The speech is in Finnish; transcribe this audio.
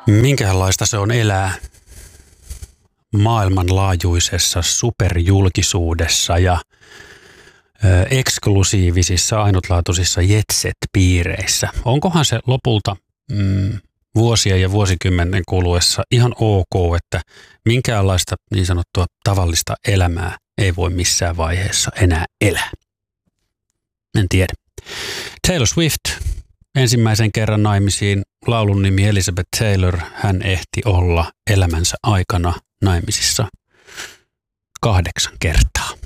Minkälaista se on elää maailmanlaajuisessa superjulkisuudessa ja eksklusiivisissa, ainutlaatuisissa jetset-piireissä? Onkohan se lopulta vuosia ja vuosikymmenen kuluessa ihan ok, että minkäänlaista niin sanottua tavallista elämää ei voi missään vaiheessa enää elää? En tiedä. Taylor Swift, ensimmäisen kerran naimisiin, laulun nimi Elizabeth Taylor. Hän ehti olla elämänsä aikana naimisissa 8 kertaa.